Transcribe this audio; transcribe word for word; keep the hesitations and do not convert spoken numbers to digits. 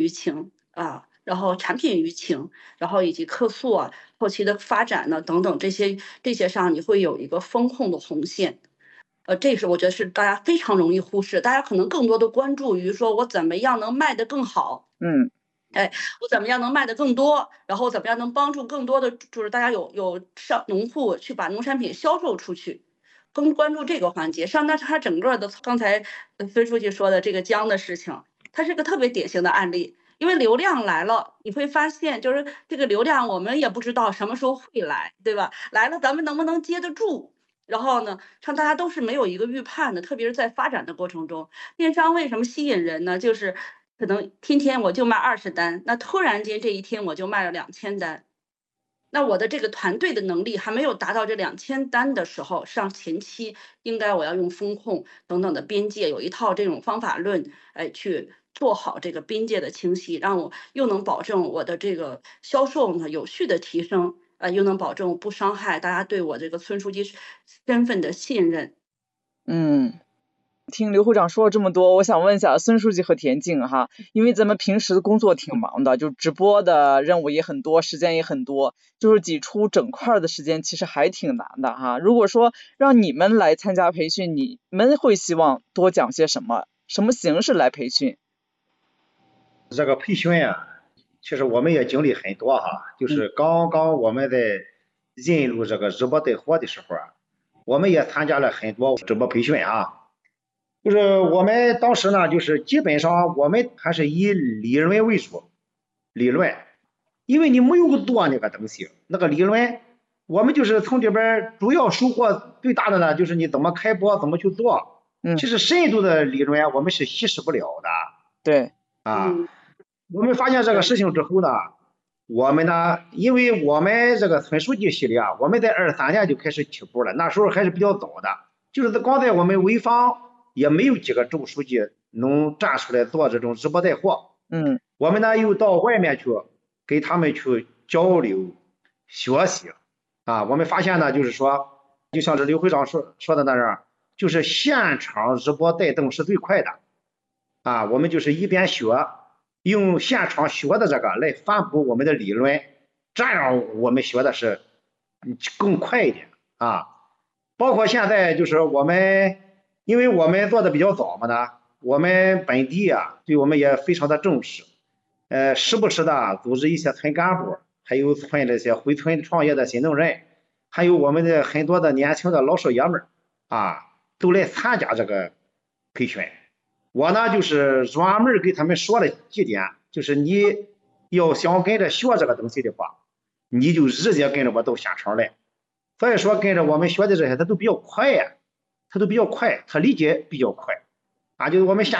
情啊，然后产品舆情，然后以及客诉啊、后期的发展呢等等这些这些上，你会有一个风控的红线。呃，这是我觉得是大家非常容易忽视，大家可能更多的关注于说我怎么样能卖得更好。 嗯。 哎，我怎么样能卖得更多，然后怎么样能帮助更多的就是大家有有上农户去把农产品销售出去，更关注这个环节。上那它整个的刚才呃孙书记说的这个姜的事情，它是个特别典型的案例。因为流量来了，你会发现就是这个流量我们也不知道什么时候会来，对吧？来了咱们能不能接得住？然后呢，像大家都是没有一个预判的，特别是在发展的过程中，电商为什么吸引人呢？就是可能天天我就卖二十单，那突然间这一天我就卖了两千单。那我的这个团队的能力还没有达到这两千单的时候，上前期应该我要用风控等等的边界，有一套这种方法论，哎，去做好这个边界的清晰，让我又能保证我的这个销售呢有序的提升，呃，又能保证不伤害大家对我这个村书记身份的信任。 嗯。听刘会长说了这么多，我想问一下孙书记和田静哈，因为咱们平时的工作挺忙的，就直播的任务也很多，时间也很多，就是挤出整块的时间其实还挺难的哈。如果说让你们来参加培训，你们会希望多讲些什么？什么形式来培训？ 这个培训呀、其实我们也经历很多哈，就是刚刚我们在进入这个直播带货的时候啊，我们也参加了很多直播培训啊。就是我们当时呢，就是基本上我们还是以理论为主，理论，因为你没有做那个东西，那个理论，我们就是从这边主要收获最大的呢，就是你怎么开播，怎么去做。 嗯， 其实深度的理论我们是稀释不了的。 对， 啊。 嗯我们发现这个事情之后呢，我们呢，因为我们这个村书记系列啊，我们在二三年就开始起步了，那时候还是比较早的，就是光在我们潍坊也没有几个州书记能站出来做这种直播带货。 嗯， 我们呢又到外面去给他们去交流学习啊，我们发现呢，就是说，就像这刘会长说说的那样，就是现场直播带动是最快的啊，我们就是一边学。用现场学的这个来反哺我们的理论，这样我们学的是更快一点啊。包括现在就是我们，因为我们做的比较早嘛呢，我们本地啊对我们也非常的重视，呃，时不时的组织一些村干部，还有村那些回村创业的新农人，还有我们的很多的年轻的老少爷们儿啊，都来参加这个培训。我呢就是专门给他们说了几点，就是你要想跟着学这个东西的话，你就直接跟着我到现场来。所以说跟着我们学的这些，他都比较快呀，他都比较快，他理解比较快啊，就是我们现